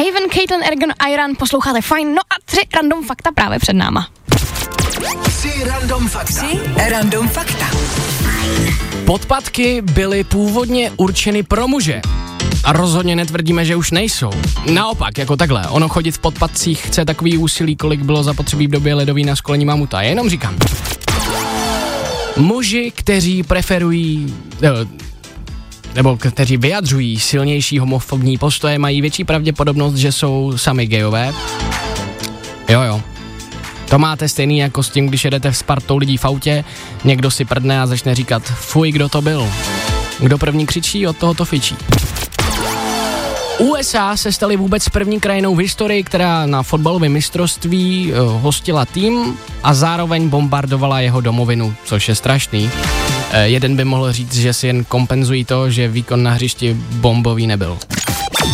Ivan, Caitlin, Ergon, Iran, posloucháte fajn, no a 3 random fakta právě před náma. 3 random fakta. Podpatky byly původně určeny pro muže. A rozhodně netvrdíme, že už nejsou. Naopak, jako takhle, ono chodit v podpatcích chce takový úsilí, kolik bylo zapotřebí v době ledový na školení mamuta. Jenom říkám. Muži, kteří preferují, nebo kteří vyjadřují silnější homofobní postoje, mají větší pravděpodobnost, že jsou sami gejové. Jo. To máte stejný jako s tím, když jedete s partou lidí v autě, někdo si prdne a začne říkat, fuj, kdo to byl. Kdo první křičí, od toho to fičí. USA se staly vůbec první krajinou v historii, která na fotbalovém mistrovství hostila tým a zároveň bombardovala jeho domovinu, což je strašný. Jeden by mohl říct, že si jen kompenzují to, že výkon na hřišti bombový nebyl.